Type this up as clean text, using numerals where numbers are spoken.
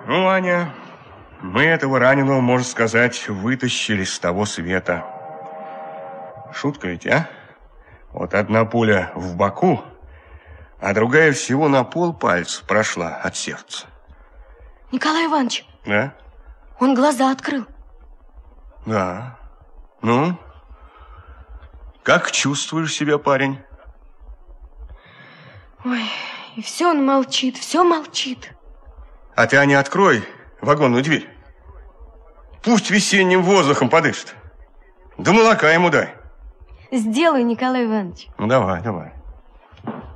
Ну, Ваня, мы этого раненого, можно сказать, вытащили с того света. Шутка ведь, а? Вот одна пуля в боку, а другая всего на полпальца прошла от сердца. Николай Иванович. Да? Он глаза открыл. Да. Ну, как чувствуешь себя, парень? Ой, и все он молчит, все молчит. А ты, Аня, открой вагонную дверь. Пусть весенним воздухом подышит. Да молока ему дай. Сделай, Николай Иванович. Ну, давай, давай.